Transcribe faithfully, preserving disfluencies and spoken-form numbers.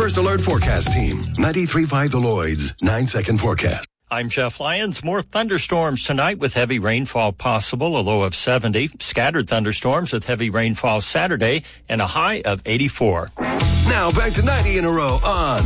First Alert Forecast Team. ninety-three point five The Lloyd's nine-second forecast. I'm Jeff Lyons. More thunderstorms tonight with heavy rainfall possible, a low of seventy. Scattered thunderstorms with heavy rainfall Saturday and a high of eighty-four. Now back to ninety in a row on